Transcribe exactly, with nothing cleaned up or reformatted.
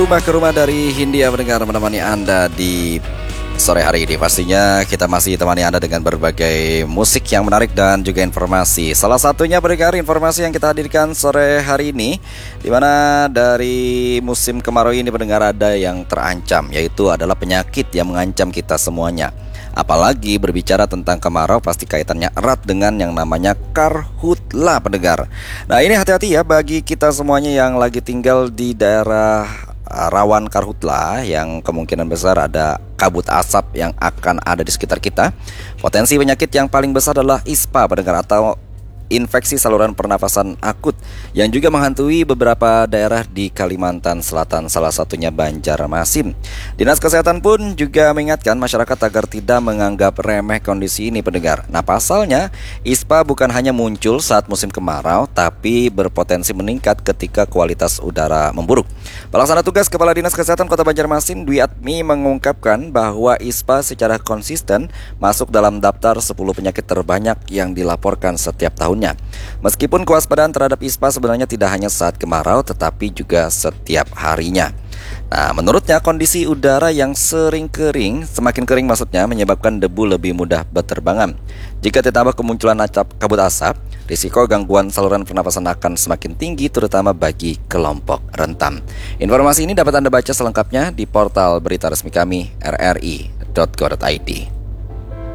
Rumah ke Rumah dari Hindia mendengar menemani Anda di sore hari ini. Pastinya kita masih temani Anda dengan berbagai musik yang menarik dan juga informasi. Salah satunya pendengar informasi yang kita hadirkan sore hari ini, di mana dari musim kemarau ini pendengar ada yang terancam, yaitu adalah penyakit yang mengancam kita semuanya. Apalagi berbicara tentang kemarau pasti kaitannya erat dengan yang namanya karhutla pendengar. Nah ini hati-hati ya bagi kita semuanya yang lagi tinggal di daerah rawan karhutla, yang kemungkinan besar ada kabut asap yang akan ada di sekitar kita. Potensi penyakit yang paling besar adalah ispa pendengar, atau infeksi saluran pernafasan akut yang juga menghantui beberapa daerah di Kalimantan Selatan, salah satunya Banjarmasin. Dinas Kesehatan pun juga mengingatkan masyarakat agar tidak menganggap remeh kondisi ini pendengar. Nah pasalnya, ispa bukan hanya muncul saat musim kemarau, tapi berpotensi meningkat ketika kualitas udara memburuk. Pelaksana tugas Kepala Dinas Kesehatan Kota Banjarmasin, Dwi Atmi, mengungkapkan bahwa ispa secara konsisten masuk dalam daftar sepuluh penyakit terbanyak yang dilaporkan setiap tahun. Meskipun kewaspadaan terhadap ispa sebenarnya tidak hanya saat kemarau, tetapi juga setiap harinya. Nah, menurutnya kondisi udara yang sering kering, semakin kering maksudnya, menyebabkan debu lebih mudah berterbangan. Jika ditambah kemunculan asap, kabut asap, risiko gangguan saluran pernapasan akan semakin tinggi, terutama bagi kelompok rentan. Informasi ini dapat Anda baca selengkapnya di portal berita resmi kami r r i titik co titik i d.